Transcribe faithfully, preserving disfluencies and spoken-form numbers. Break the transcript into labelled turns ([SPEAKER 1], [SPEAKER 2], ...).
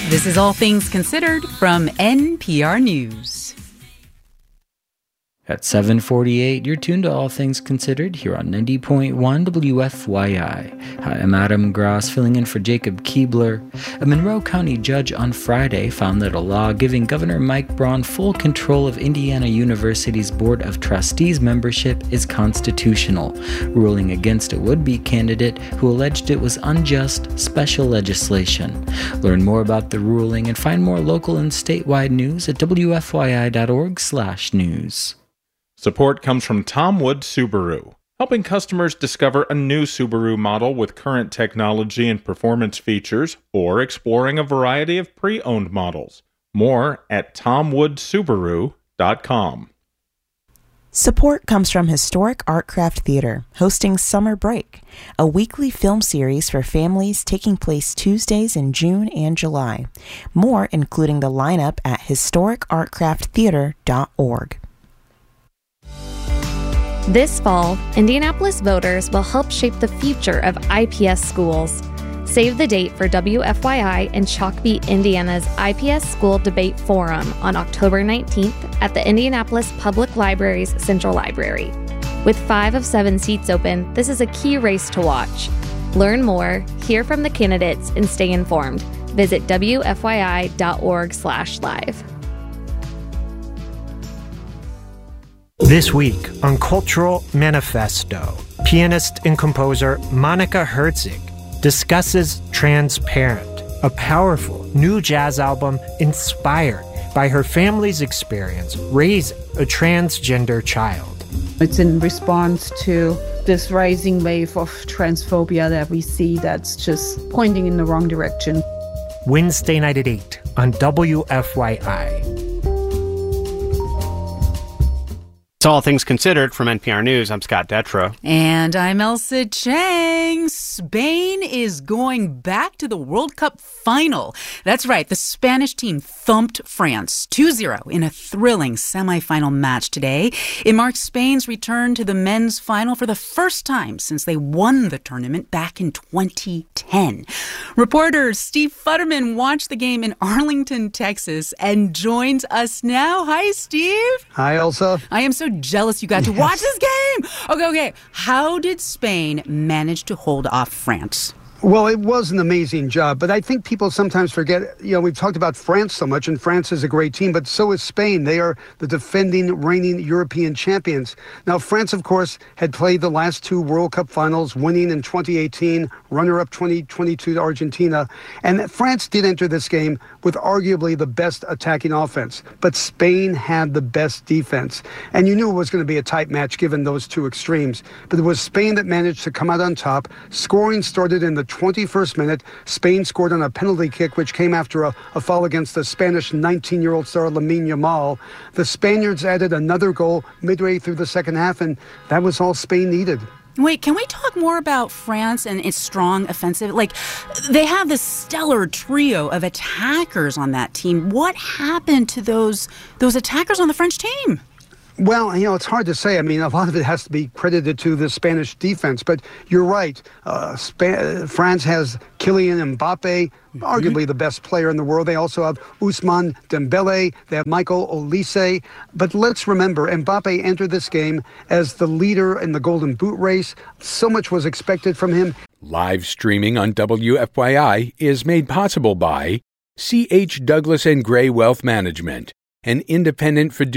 [SPEAKER 1] This is All Things Considered from N P R News.
[SPEAKER 2] At seven forty-eight, you're tuned to All Things Considered here on ninety point one W F Y I. Hi, I'm Adam Gross, filling in for Jacob Keebler. A Monroe County judge on Friday found that a law giving Governor Mike Braun full control of Indiana University's Board of Trustees membership is constitutional, ruling against a would-be candidate who alleged it was unjust special legislation. Learn more about the ruling and find more local and statewide news at W F Y I dot org slash news.
[SPEAKER 3] Support comes from Tom Wood Subaru, helping customers discover a new Subaru model with current technology and performance features, or exploring a variety of pre-owned models. More at tom wood subaru dot com.
[SPEAKER 4] Support comes from Historic Artcraft Theater, hosting Summer Break, a weekly film series for families taking place Tuesdays in June and July. More, including the lineup, at historic art craft theater dot org.
[SPEAKER 5] This fall, Indianapolis voters will help shape the future of I P S schools. Save the date for W F Y I and Chalkbeat Indiana's I P S School Debate Forum on October nineteenth at the Indianapolis Public Library's Central Library. With five of seven seats open, this is a key race to watch. Learn more, hear from the candidates, and stay informed. Visit W F Y I dot org slash live.
[SPEAKER 6] This week on Cultural Manifesto, pianist and composer Monica Herzig discusses Transparent, a powerful new jazz album inspired by her family's experience raising a transgender child.
[SPEAKER 7] It's in response to this rising wave of transphobia that we see that's just pointing in the wrong direction.
[SPEAKER 6] Wednesday night at eight on W F Y I.
[SPEAKER 8] It's All Things Considered from N P R News. I'm Scott Detrow.
[SPEAKER 1] And I'm Elsa Chang. Spain is going back to the World Cup final. That's right. The Spanish team thumped France two zero in a thrilling semifinal match today. It marks Spain's return to the men's final for the first time since they won the tournament back in twenty ten. Reporter Steve Futterman watched the game in Arlington, Texas, and joins us now. Hi, Steve.
[SPEAKER 9] Hi, Elsa.
[SPEAKER 1] I am so jealous you got to watch this game. Okay, okay. How did Spain manage to hold off France?
[SPEAKER 9] Well, it was an amazing job, but I think people sometimes forget, you know, we've talked about France so much, and France is a great team, but so is Spain. They are the defending, reigning European champions. Now, France, of course, had played the last two World Cup finals, winning in twenty eighteen, runner-up twenty twenty-two to Argentina, and France did enter this game with arguably the best attacking offense, but Spain had the best defense. And you knew it was going to be a tight match given those two extremes, but it was Spain that managed to come out on top. Scoring started in the twenty-first minute. Spain scored on a penalty kick, which came after a, a foul against the Spanish nineteen-year-old star Lamine Yamal. The Spaniards added another goal midway through the second half, and that was all Spain needed.
[SPEAKER 1] Wait, can we talk more about France and its strong offensive? Like, they have this stellar trio of attackers on that team. What happened to those those attackers on the French team?
[SPEAKER 9] Well, you know, it's hard to say. I mean, a lot of it has to be credited to the Spanish defense, but you're right. Uh, Sp- France has Kylian Mbappe, mm-hmm. arguably the best player in the world. They also have Ousmane Dembele. They have Michael Olise. But let's remember, Mbappe entered this game as the leader in the Golden Boot race. So much was expected from him.
[SPEAKER 10] Live streaming on W F Y I is made possible by C H. Douglas and Gray Wealth Management, an independent fiduciary